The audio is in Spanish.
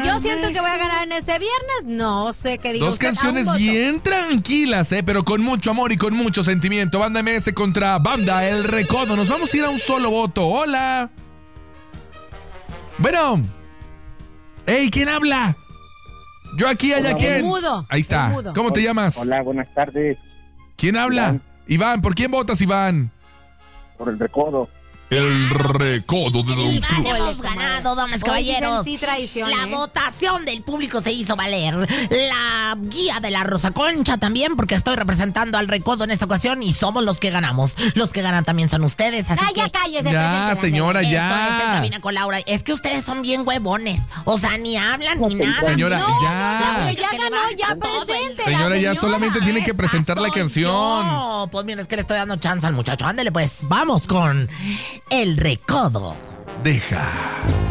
Yo siento que voy a ganar en este viernes. No sé qué digo. Dos canciones bien tranquilas, pero con mucho amor y con mucho sentimiento. Banda MS contra Banda El Recodo. Nos vamos a ir a un solo voto. Hola. Bueno. Ey, ¿quién habla? Yo aquí, allá, ¿quién? El mudo. Ahí está. ¿Cómo te llamas? Hola, buenas tardes. ¿Quién habla? Iván. ¿Por quién votas, Iván? Por el Recodo. El Recodo de Don Iván, Cruz. hemos ganado, damas y caballeros. Sí, traición, La votación del público se hizo valer. La guía de la Rosa Concha también, porque estoy representando al Recodo en esta ocasión y somos los que ganamos. Los que ganan también son ustedes, así que... cállese. Ya, preséntela, señora, Andrés. ya. Esto es En Cabina con Laura. Es que ustedes son bien huevones. O sea, ni hablan ni nada. Señora, No, ya. la única Ya que ganó, ya levanta todo el- preséntela, Señora, ya señora. solamente tiene que presentar la Esa soy canción. yo. Pues mira, es que le estoy dando chance al muchacho. Ándele pues, vamos con El Recodo. Deja.